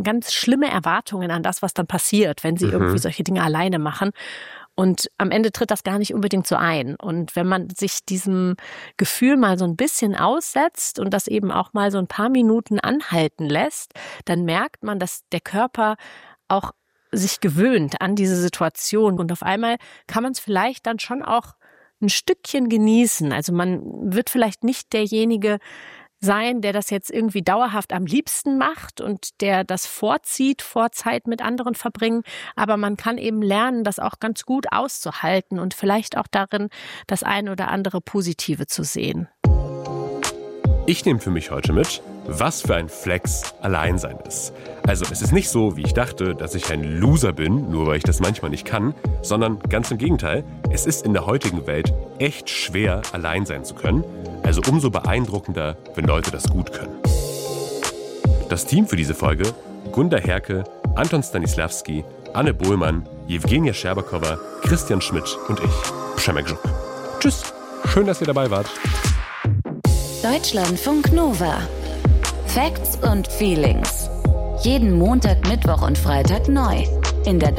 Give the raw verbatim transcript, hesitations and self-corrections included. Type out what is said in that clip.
ganz schlimme Erwartungen an das, was dann passiert, wenn sie mhm. irgendwie solche Dinge alleine machen. Und am Ende tritt das gar nicht unbedingt so ein. Und wenn man sich diesem Gefühl mal so ein bisschen aussetzt und das eben auch mal so ein paar Minuten anhalten lässt, dann merkt man, dass der Körper auch sich gewöhnt an diese Situation. Und auf einmal kann man es vielleicht dann schon auch ein Stückchen genießen. Also man wird vielleicht nicht derjenige sein, der das jetzt irgendwie dauerhaft am liebsten macht und der das vorzieht, vor Zeit mit anderen verbringen. Aber man kann eben lernen, das auch ganz gut auszuhalten und vielleicht auch darin das ein oder andere Positive zu sehen. Ich nehme für mich heute mit, was für ein Flex Alleinsein ist. Also es ist nicht so, wie ich dachte, dass ich ein Loser bin, nur weil ich das manchmal nicht kann, sondern ganz im Gegenteil, es ist in der heutigen Welt echt schwer, allein sein zu können. Also umso beeindruckender, wenn Leute das gut können. Das Team für diese Folge: Gunda Herke, Anton Stanislavski, Anne Bohlmann, Jewgenia Scherbakowa, Christian Schmidt und ich, Przemek Żuk. Tschüss, schön, dass ihr dabei wart. Deutschlandfunk Nova. Facts und Feelings. Jeden Montag, Mittwoch und Freitag neu. In der